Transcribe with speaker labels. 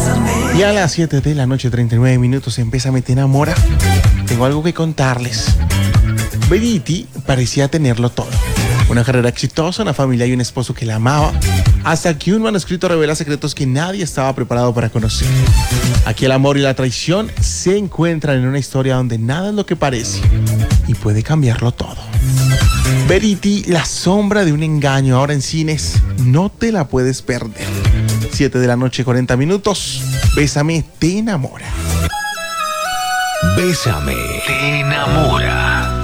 Speaker 1: Y a las 7 de la noche, 39 minutos, en Bésame te enamora. Tengo algo que contarles. Verity parecía tenerlo todo. Una carrera exitosa, una familia y un esposo que la amaba. Hasta que un manuscrito revela secretos que nadie estaba preparado para conocer. Aquí el amor y la traición se encuentran en una historia donde nada es lo que parece y puede cambiarlo todo. Verity, la sombra de un engaño, ahora en cines. No te la puedes perder. 7 de la noche, 40 minutos. Bésame te enamora.
Speaker 2: Bésame te enamora.